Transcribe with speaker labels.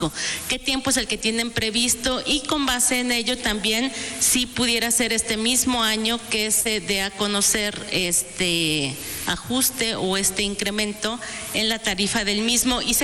Speaker 1: qué tiempo es el que tienen previsto y con base en ello también si pudiera ser este mismo año que se dé a conocer este ajuste o este incremento en la tarifa del mismo. Y